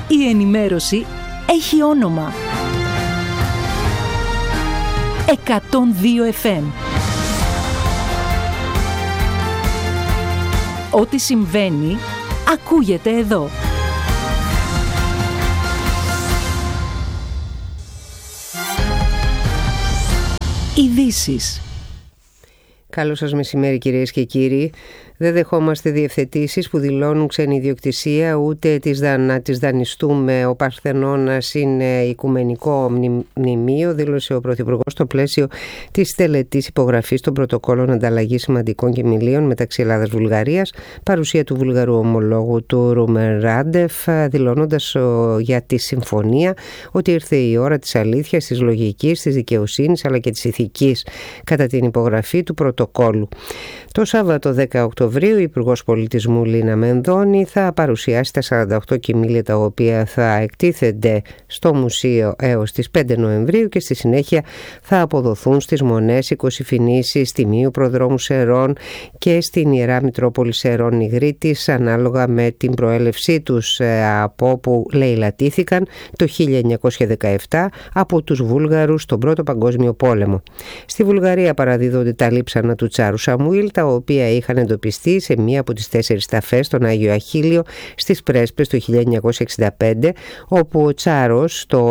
Η ενημέρωση έχει όνομα. 102 FM. Ό,τι συμβαίνει, ακούγεται εδώ. Ειδήσεις. Καλό σας μεσημέρι κυρίες και κύριοι. Δεν δεχόμαστε διευθετήσεις που δηλώνουν ξένη ιδιοκτησία, ούτε τις δανειστούμε. Ο Παρθενώνας είναι οικουμενικό μνημείο, δήλωσε ο Πρωθυπουργός στο πλαίσιο της τελετής υπογραφής των πρωτοκόλων ανταλλαγής σημαντικών κεμηλίων μεταξύ Ελλάδας-Βουλγαρίας, παρουσία του βουλγαρού ομολόγου του Ρούμεν Ράντεφ, δηλώνοντας για τη συμφωνία ότι ήρθε η ώρα της αλήθειας, της λογικής, της δικαιοσύνης αλλά και της ηθικής κατά την υπογραφή του πρωτοκόλου. Το Σάββατο 10 Οκτωβρίου η Υπουργός Πολιτισμού Λίνα Μενδώνη θα παρουσιάσει τα 48 κεμήλια τα οποία θα εκτίθενται στο μουσείο έως τις 5 Νοεμβρίου και στη συνέχεια θα αποδοθούν στις Μονές, 20 Φινήσης, Τιμίου Προδρόμου Σερών και στην Ιερά Μητρόπολη Σερών Ιγρήτης, ανάλογα με την προέλευσή τους, από όπου λαιλατήθηκαν το 1917 από τους Βούλγαρους στον Πρώτο Παγκόσμιο Πόλεμο. Στη Βουλγαρία παραδίδονται τα λείψανα του Τσάρου Σαμουήλ, τα οποία είχαν εντοπιστεί σε μία από τις 4 ταφές στον Άγιο Αχίλιο στις Πρέσπες το 1965, όπου ο Τσάρος το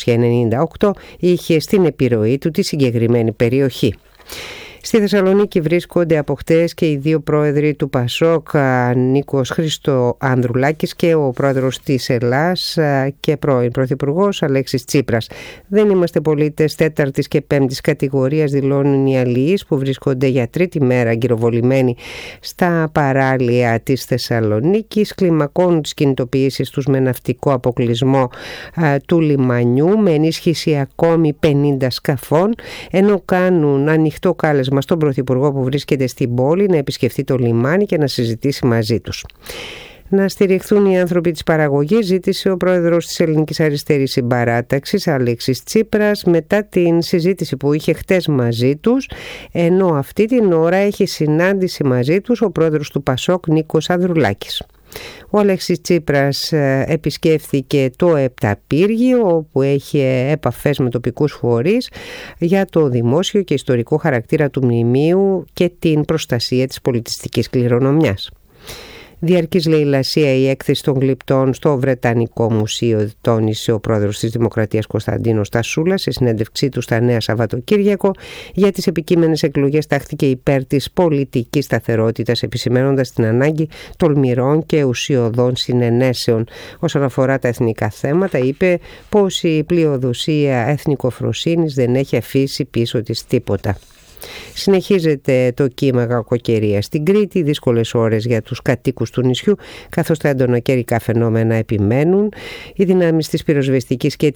998 είχε στην επιρροή του τη συγκεκριμένη περιοχή. Στη Θεσσαλονίκη βρίσκονται από χτες και οι δύο πρόεδροι του ΠΑΣΟΚ, Νίκος Χριστοανδρουλάκης και ο πρόεδρος της Ελλάς και πρώην πρωθυπουργός Αλέξης Τσίπρας. Δεν είμαστε πολίτες 4ης και 5ης κατηγορίας, δηλώνουν οι αλληλείς που βρίσκονται για τρίτη μέρα αγκυροβολημένοι στα παράλια της Θεσσαλονίκης. Κλιμακώνουν τις κινητοποιήσεις τους με ναυτικό αποκλεισμό του λιμανιού με ενίσχυση ακόμη 50 σκαφών, ενώ κάνουν ανοιχτό κάλεσμα στον Πρωθυπουργό που βρίσκεται στην πόλη να επισκεφτεί το λιμάνι και να συζητήσει μαζί τους. Να στηριχθούν οι άνθρωποι της παραγωγής, ζήτησε ο πρόεδρος της Ελληνικής Αριστερής Συμπαράταξης Αλέξης Τσίπρας μετά την συζήτηση που είχε χτες μαζί τους, ενώ αυτή την ώρα έχει συνάντηση μαζί τους ο πρόεδρος του ΠΑΣΟΚ Νίκος Ανδρουλάκης. Ο Αλέξης Τσίπρας επισκέφθηκε το Επταπύργιο, όπου έχει επαφές με τοπικούς φορείς για το δημόσιο και ιστορικό χαρακτήρα του μνημείου και την προστασία της πολιτιστικής κληρονομιάς. Διαρκής λαιλασία η έκθεση των γλυπτών στο Βρετανικό Μουσείο, τόνισε ο πρόεδρος της Δημοκρατίας Κωνσταντίνος Τασούλας σε συνέντευξή του στα Νέα Σαββατοκύριακο. Για τις επικείμενες εκλογές τάχθηκε υπέρ της πολιτικής σταθερότητας, επισημαίνοντας την ανάγκη τολμηρών και ουσιωδών συνενέσεων. Όσον αφορά τα εθνικά θέματα, είπε πως η πλειοδοσία εθνικοφροσύνης δεν έχει αφήσει πίσω της τίποτα. Συνεχίζεται το κύμα κακοκαιρίας στην Κρήτη, δύσκολες ώρες για τους κατοίκους του νησιού, καθώς τα έντονα καιρικά φαινόμενα επιμένουν. Οι δυνάμεις της πυροσβεστικής και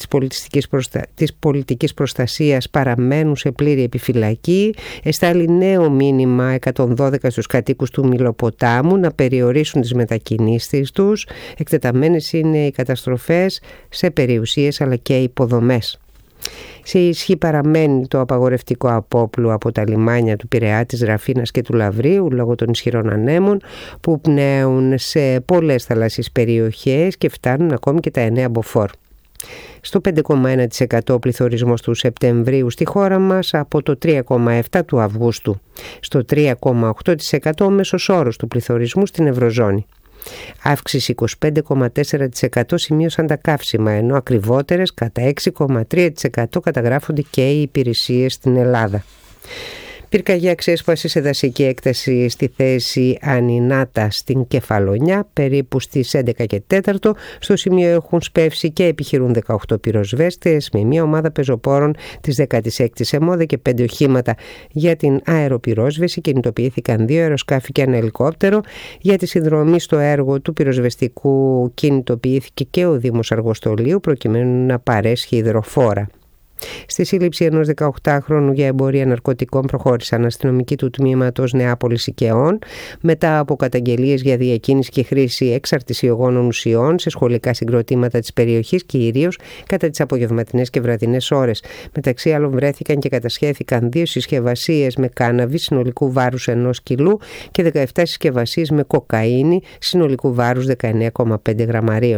της πολιτικής προστασίας παραμένουν σε πλήρη επιφυλακή. Εστάλει νέο μήνυμα 112 στους κατοίκους του Μηλοποτάμου να περιορίσουν τις μετακινήσεις τους. Εκτεταμένες είναι οι καταστροφές σε περιουσίες αλλά και υποδομές. Σε ισχύ παραμένει το απαγορευτικό απόπλου από τα λιμάνια του Πειραιά, της Ραφίνας και του Λαβρίου λόγω των ισχυρών ανέμων που πνέουν σε πολλές θαλάσσιες περιοχές και φτάνουν ακόμη και τα 9 μποφόρ. Στο 5,1% ο πληθωρισμός του Σεπτεμβρίου στη χώρα μας από το 3,7% του Αυγούστου. Στο 3,8% ο μέσος όρος του πληθωρισμού στην Ευρωζώνη. Αύξηση 25,4% σημείωσαν τα καύσιμα, ενώ ακριβότερες κατά 6,3% καταγράφονται και οι υπηρεσίες στην Ελλάδα. Πυρκαγιά ξέσπασε σε δασική έκταση στη θέση Ανινάτα στην Κεφαλονιά, περίπου στις 11 και 4. Στο σημείο έχουν σπεύσει και επιχειρούν 18 πυροσβέστες με μια ομάδα πεζοπόρων της 16ης ΕΜΟΔΕ και 5 οχήματα. Για την αεροπυρόσβεση κινητοποιήθηκαν 2 αεροσκάφη και ένα ελικόπτερο. Για τη συνδρομή στο έργο του πυροσβεστικού κινητοποιήθηκε και ο Δήμος Αργοστολίου προκειμένου να παρέσχει υδροφόρα. Στη σύλληψη ενός 18χρονου για εμπορία ναρκωτικών προχώρησαν αστυνομικοί του τμήματος Νεάπολης Οικαιών μετά από καταγγελίες για διακίνηση και χρήση εξαρτησιογόνων ουσιών σε σχολικά συγκροτήματα της περιοχής, κυρίως κατά τις απογευματινές και βραδινές ώρες. Μεταξύ άλλων βρέθηκαν και κατασχέθηκαν 2 συσκευασίες με κάναβη συνολικού βάρους 1 κιλού και 17 συσκευασίες με κοκαίνη συνολικού βάρους 19,5 γραμμαρίων.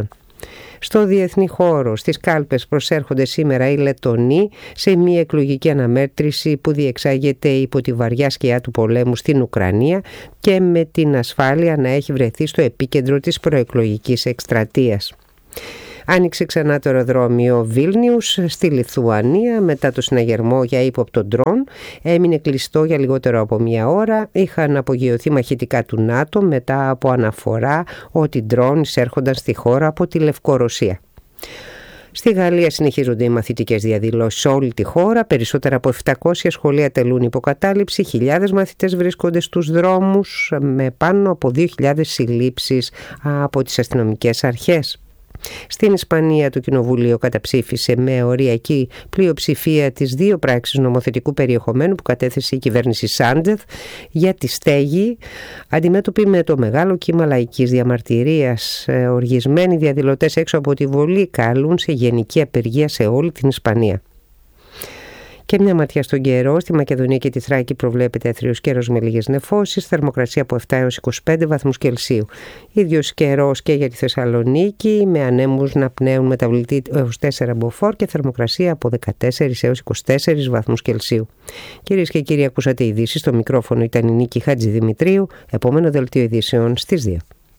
Στο διεθνή χώρο, στις κάλπες προσέρχονται σήμερα οι Λετονοί σε μια εκλογική αναμέτρηση που διεξάγεται υπό τη βαριά σκιά του πολέμου στην Ουκρανία και με την ασφάλεια να έχει βρεθεί στο επίκεντρο της προεκλογικής εκστρατείας. Άνοιξε ξανά το αεροδρόμιο Βίλνιους στη Λιθουανία μετά το συναγερμό για ύποπτο ντρόν. Έμεινε κλειστό για λιγότερο από μία ώρα. Είχαν απογειωθεί μαχητικά του ΝΑΤΟ μετά από αναφορά ότι ντρόν εισέρχονταν στη χώρα από τη Λευκορωσία. Στη Γαλλία συνεχίζονται οι μαθητικές διαδηλώσεις σε όλη τη χώρα. Περισσότερα από 700 σχολεία τελούν υποκατάληψη. Χιλιάδες μαθητές βρίσκονται στους δρόμους με πάνω από 2.000 συλλήψεις από τις αστυνομικές αρχές. Στην Ισπανία το Κοινοβούλιο καταψήφισε με οριακή πλειοψηφία τις δύο πράξεις νομοθετικού περιεχομένου που κατέθεσε η κυβέρνηση Σάντζεθ για τη στέγη. Αντιμέτωποι με το μεγάλο κύμα λαϊκής διαμαρτυρίας, οργισμένοι διαδηλωτές έξω από τη Βολή καλούν σε γενική απεργία σε όλη την Ισπανία. Και μια ματιά στον καιρό. Στη Μακεδονία και τη Θράκη προβλέπεται έθριος καιρός με λίγες νεφώσεις, θερμοκρασία από 7 έως 25 βαθμούς Κελσίου. Ίδιος καιρός και για τη Θεσσαλονίκη, με ανέμους να πνέουν μεταβλητή έως 4 μποφόρ και θερμοκρασία από 14 έως 24 βαθμούς Κελσίου. Κυρίες και κύριοι, ακούσατε ειδήσεις. Στο μικρόφωνο ήταν η Νίκη Χατζηδημητρίου. Επόμενο δελτίο ειδήσεων στις 2.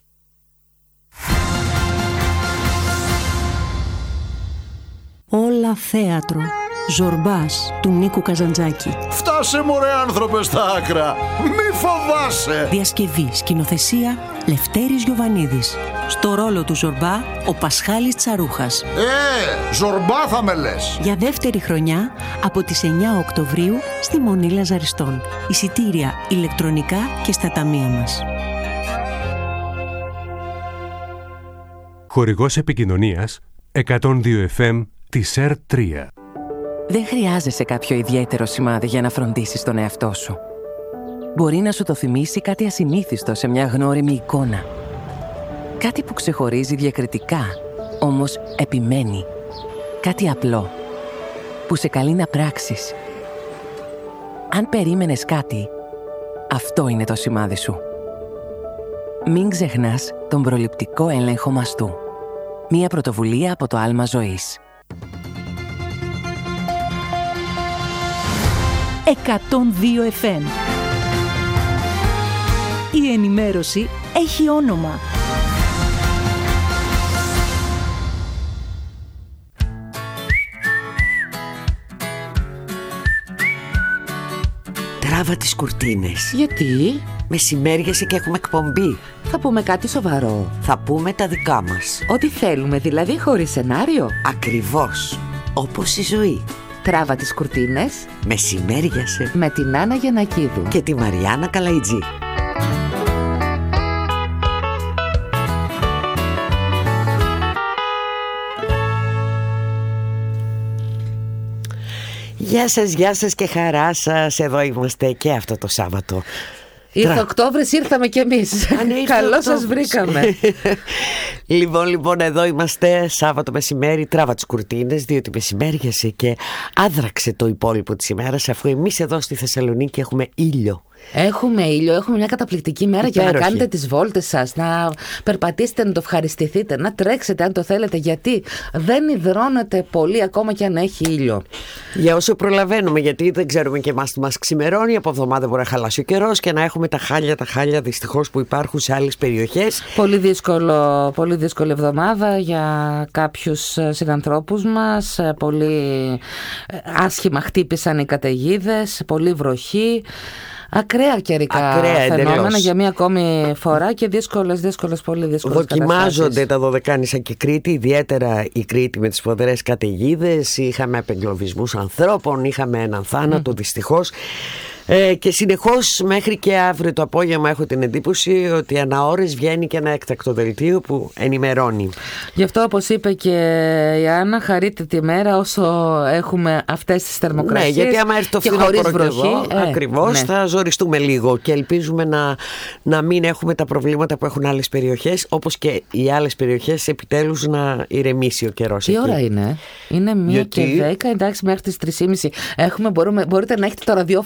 Όλα θέατρο. Ζορμπάς του Νίκου Καζαντζάκη. Φτάσε μωρέ άνθρωπε στα άκρα. Μη φοβάσαι. Διασκευή, σκηνοθεσία Λευτέρης Γιοβανίδης. Στο ρόλο του Ζορμπά ο Πασχάλης Τσαρούχας. Ζορμπά θα με λες. Για δεύτερη χρονιά από τις 9 Οκτωβρίου στη Μονή Λαζαριστών. Εισιτήρια ηλεκτρονικά και στα ταμεία μας. Χορηγός επικοινωνίας 102 FM της ΕΡΤ3. Δεν χρειάζεσαι κάποιο ιδιαίτερο σημάδι για να φροντίσεις τον εαυτό σου. Μπορεί να σου το θυμίσει κάτι ασυνήθιστο σε μια γνώριμη εικόνα. Κάτι που ξεχωρίζει διακριτικά, όμως επιμένει. Κάτι απλό, που σε καλεί να πράξεις. Αν περίμενες κάτι, αυτό είναι το σημάδι σου. Μην ξεχνάς τον προληπτικό έλεγχο μαστού. Μια πρωτοβουλία από το Άλμα Ζωής. 102 FM. Η ενημέρωση έχει όνομα. Τράβα τις κουρτίνες. Γιατί? Μεσημέριασε και έχουμε εκπομπή. Θα πούμε κάτι σοβαρό. Θα πούμε τα δικά μας. Ό,τι θέλουμε, δηλαδή χωρίς σενάριο. Ακριβώς. Όπως η ζωή. Τράβα τις κουρτίνες. Μεσημέριασε. Με την Άννα Γιαννακίδου και τη Μαριάννα Καλαϊτζή. Γεια σας και χαρά σας. Εδώ είμαστε και αυτό το Σάββατο. Ήρθε Οκτώβρης, ήρθαμε κι εμείς. Καλώς σας βρήκαμε. Λοιπόν, εδώ είμαστε Σάββατο μεσημέρι. Τράβα τις κουρτίνες, διότι μεσημέριασε και άδραξε το υπόλοιπο της ημέρας, αφού εμείς εδώ στη Θεσσαλονίκη έχουμε ήλιο. Έχουμε ήλιο, έχουμε μια καταπληκτική μέρα για να κάνετε τις βόλτες σας, να περπατήσετε, να το ευχαριστηθείτε, να τρέξετε αν το θέλετε, γιατί δεν υδρώνεται πολύ ακόμα και αν έχει ήλιο. Για όσο προλαβαίνουμε, γιατί δεν ξέρουμε και εμάς τι μας ξημερώνει, από εβδομάδα μπορεί να χαλάσει ο καιρός και να έχουμε τα χάλια δυστυχώς που υπάρχουν σε άλλες περιοχές. Πολύ δύσκολη εβδομάδα για κάποιους συνανθρώπους μας, πολύ άσχημα χτύπησαν οι καταιγίδες, πολύ βροχή. Ακραία καιρικά φαινόμενα για μία ακόμη φορά και πολύ δύσκολες Δοκιμάζονται τα Δωδεκάνησα και Κρήτη, ιδιαίτερα η Κρήτη με τις φοδρές καταιγίδες. Είχαμε απεγκλωβισμούς ανθρώπων, είχαμε έναν θάνατο δυστυχώς. Και συνεχώς μέχρι και αύριο το απόγευμα έχω την εντύπωση ότι ανά ώρες βγαίνει και ένα έκτακτο δελτίο που ενημερώνει. Γι' αυτό, όπως είπε και η Άννα, χαρείτε τη μέρα όσο έχουμε αυτές τις θερμοκρασίες. Ναι, γιατί άμα έρθει το φθινόπωρο και εδώ, ακριβώς, θα ζοριστούμε λίγο και ελπίζουμε να μην έχουμε τα προβλήματα που έχουν άλλες περιοχές, όπως και οι άλλες περιοχές, επιτέλους να ηρεμήσει ο καιρός. Τι ώρα είναι? Είναι 1 και 10, εντάξει, μέχρι τις 3.30 έχουμε, μπορείτε να έχετε το ραδιόφωνο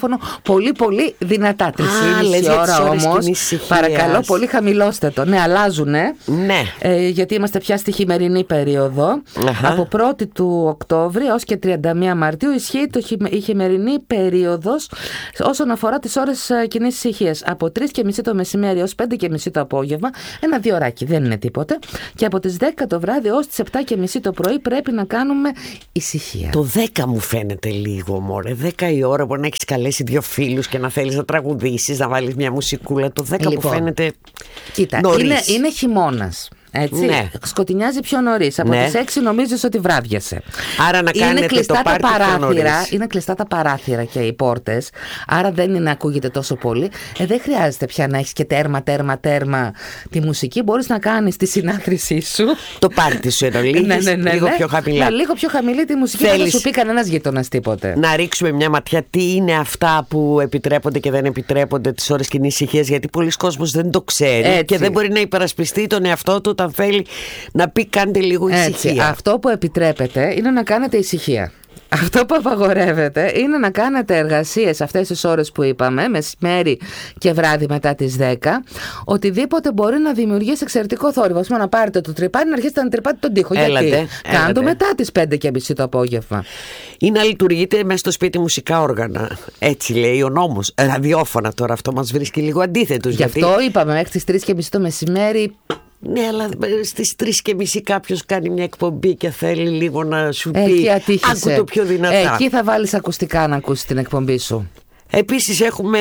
πολύ πολύ δυνατά. 3,5 ώρα όμως. Παρακαλώ, πολύ χαμηλώστε το. Ναι, αλλάζουνε. Ναι. Γιατί είμαστε πια στη χειμερινή περίοδο. Από 1η του Οκτώβρη έως και 31 Μαρτίου ισχύει η χειμερινή περίοδος όσον αφορά τις ώρες κοινής ησυχίας. Από 3:30 το μεσημέρι έως 5:30 το απόγευμα, 1-2 ωράκι, δεν είναι τίποτε. Και από τις 10 το βράδυ έως τις 7:30 το πρωί πρέπει να κάνουμε ησυχία. Το 10 μου φαίνεται λίγο, μωρέ. 10 η ώρα μπορεί να έχεις καλέσει 2 φίλους και να θέλεις να τραγουδήσεις, να βάλεις μια μουσικούλα. Το 10 μου φαίνεται. Κοίτα, είναι χειμώνας. Έτσι, ναι. Σκοτεινιάζει πιο νωρίς. Από τις 6 νομίζεις ότι βράδιασε. Άρα να κάνετε το πάρτι πιο νωρίς. Είναι κλειστά τα παράθυρα και οι πόρτες. Άρα δεν είναι, ακούγεται τόσο πολύ. Δεν χρειάζεται πια να έχεις και τέρμα τη μουσική. Μπορείς να κάνεις τη συνάθρησή σου. Το πάρτι σου εννοείς. Λίγο πιο χαμηλά. Ναι, λίγο πιο χαμηλή τη μουσική. Δεν θα σου πει κανένας γείτονας τίποτε. Να ρίξουμε μια ματιά τι είναι αυτά που επιτρέπονται και δεν επιτρέπονται τις ώρες κοινής ησυχίας. Γιατί πολλοί κόσμος δεν το ξέρει και δεν μπορεί να υπερασπιστεί τον εαυτό του όταν θέλει να πει κάντε λίγο ησυχία. Αυτό που επιτρέπεται είναι να κάνετε ησυχία. Αυτό που απαγορεύεται είναι να κάνετε εργασίες αυτές τις ώρες που είπαμε, μεσημέρι και βράδυ μετά τις 10, οτιδήποτε μπορεί να δημιουργήσει εξαιρετικό θόρυβο. Ας πούμε, να πάρετε το τρυπάνι, να αρχίσετε να τρυπάτε τον τοίχο. Γιατί κάντε μετά τις 5:30 το απόγευμα. Ή να λειτουργείτε μέσα στο σπίτι μουσικά όργανα. Έτσι λέει ο νόμος. Ραδιόφωνα τώρα, αυτό μας βρίσκει λίγο αντίθετος. Γι' αυτό είπαμε μέχρι τις 3:30 το μεσημέρι. Ναι, αλλά στις 3:30 κάποιος κάνει μια εκπομπή και θέλει λίγο να σου πει άκου το πιο δυνατά. Εκεί θα βάλεις ακουστικά να ακούσεις την εκπομπή σου. Επίσης έχουμε,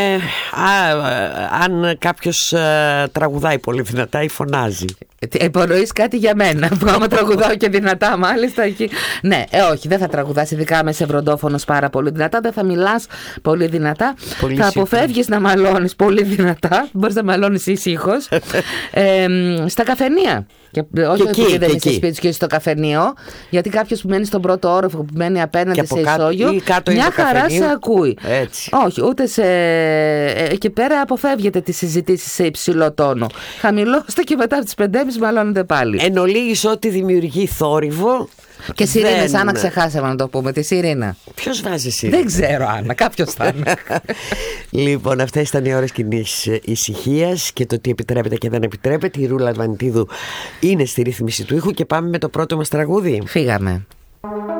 αν κάποιος τραγουδάει πολύ δυνατά ή φωνάζει. Υπονοείς κάτι για μένα που άμα τραγουδάω και δυνατά μάλιστα εκεί. Ναι, όχι, δεν θα τραγουδάς, ειδικά με σε βροντόφωνος πάρα πολύ δυνατά. Δεν θα μιλάς πολύ δυνατά. Πολύ θα αποφεύγεις να μαλώνεις πολύ δυνατά. Μπορείς να μαλώνεις ήσυχος. Στα καφενεία. Όχι ότι δεν είσαι σπίτι και στο καφενείο, γιατί κάποιος που μένει στον πρώτο όροφο, που μένει απέναντι σε ισόγειο, μια χαρά σε ακούει. Έτσι. Όχι, ούτε σε. Εκεί πέρα αποφεύγετε τις συζητήσεις σε υψηλό τόνο. Χαμηλώστε και μετά από τις 5:30 μαλώνετε πάλι. Εν ολίγης ό,τι δημιουργεί θόρυβο. Και σιρήνες, Άννα, ξεχάσαμε να το πούμε. Τη σιρήνα. Ποιος βάζει σιρήνα? Δεν ξέρω, Άννα, κάποιος θα είναι. Λοιπόν, αυτές ήταν οι ώρες κοινής ησυχίας και το τι επιτρέπεται και δεν επιτρέπεται. Η Ρούλα Βανιτίδου είναι στη ρύθμιση του ήχου και πάμε με το πρώτο μας τραγούδι. Φύγαμε.